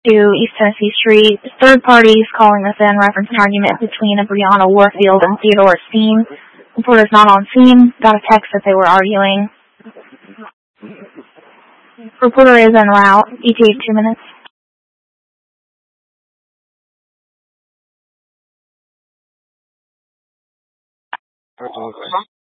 to East Tennessee Street. Third parties calling this in reference an argument between Brianna Warfield and Theodore Steen. Reporter's not on scene. Got a text that they were arguing. Reporter is en route. ETA 2 minutes. Okay.